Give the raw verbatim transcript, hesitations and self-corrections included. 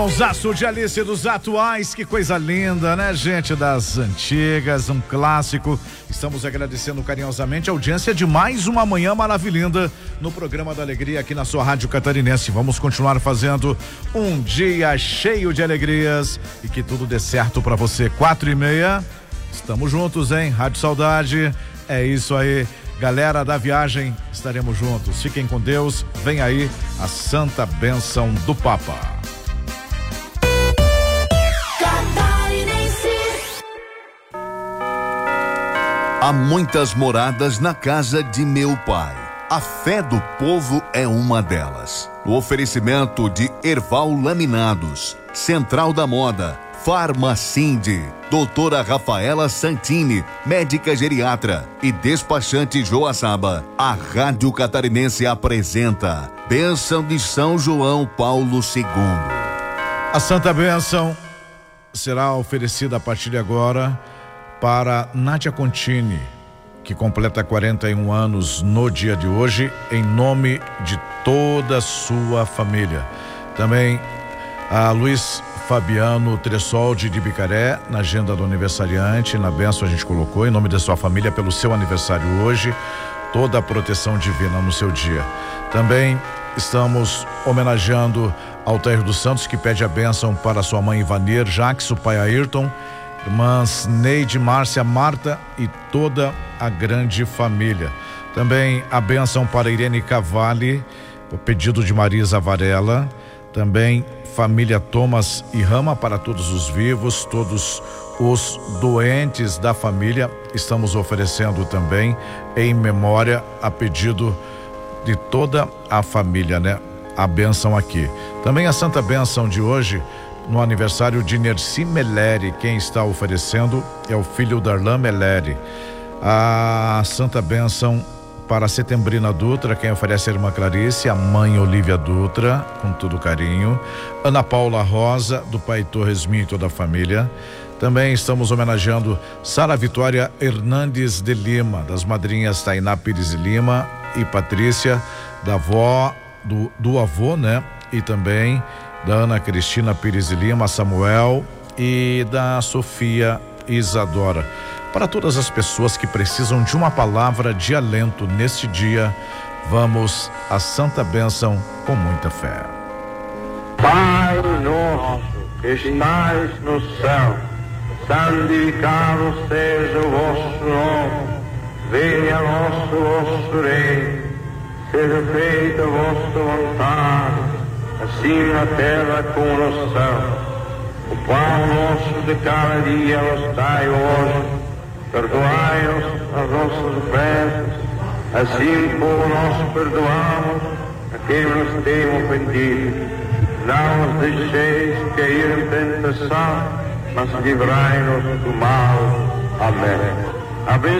Zaço de Alice dos atuais, que coisa linda, né, gente? Das antigas, um clássico. Estamos agradecendo carinhosamente a audiência de mais uma manhã maravilhosa no programa da Alegria aqui na sua Rádio Catarinense. Vamos continuar fazendo um dia cheio de alegrias e que tudo dê certo pra você. Quatro e meia, estamos juntos, hein? Rádio Saudade, é isso aí. Galera da viagem, estaremos juntos. Fiquem com Deus. Vem aí a santa bênção do Papa. Há muitas moradas na casa de meu pai. A fé do povo é uma delas. O oferecimento de Erval Laminados, Central da Moda, Farmacinde, doutora Rafaela Santini, médica geriatra e despachante Joaçaba. A Rádio Catarinense apresenta Bênção de São João Paulo segundo. A Santa Bênção será oferecida a partir de agora para Nádia Contini, que completa quarenta e um anos no dia de hoje, em nome de toda a sua família. Também a Luiz Fabiano Tressoldi de Bicaré, na agenda do aniversariante, na bênção a gente colocou, em nome da sua família, pelo seu aniversário hoje, toda a proteção divina no seu dia. Também estamos homenageando Altair dos Santos, que pede a bênção para sua mãe Ivanir, Jaques, o pai Ayrton, irmãs Neide, Márcia, Marta e toda a grande família. Também a bênção para Irene Cavalli, o pedido de Marisa Varela. Também família Thomas e Rama, para todos os vivos, todos os doentes da família. Estamos oferecendo também em memória, a pedido de toda a família, né? A bênção aqui. Também a santa bênção de hoje, no aniversário de Nerci Meleri. Quem está oferecendo é o filho Darlan Meleri. A santa bênção para a Setembrina Dutra, quem oferece é a irmã Clarice, a mãe Olívia Dutra, com todo carinho. Ana Paula Rosa, do pai Torres Minho e toda a família. Também estamos homenageando Sara Vitória Hernandes de Lima, das madrinhas Tainá Pires de Lima e Patrícia, da avó, do, do avô, né? E também da Ana Cristina Pires de Lima, Samuel, e da Sofia Isadora. Para todas as pessoas que precisam de uma palavra de alento neste dia, vamos à santa bênção com muita fé. Pai nosso que estais no céu, santificado seja o vosso nome, venha a nosso vosso reino, seja feita a vossa vontade, assim na terra como no céu. O pão nosso de cada dia nos dai hoje, perdoai-nos as nossas ofensas, assim como nós perdoamos a quem nos tem ofendido. Não nos deixeis cair em tentação, mas livrai-nos do mal. Amém.